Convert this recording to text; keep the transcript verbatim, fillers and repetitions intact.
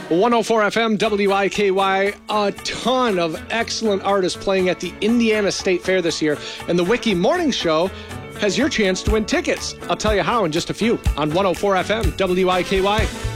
one oh four F M, W I K Y, a ton of excellent artists playing at the Indiana State Fair this year. And the Wiki Morning Show has your chance to win tickets. I'll tell you how in just a few on one oh four F M, W I K Y.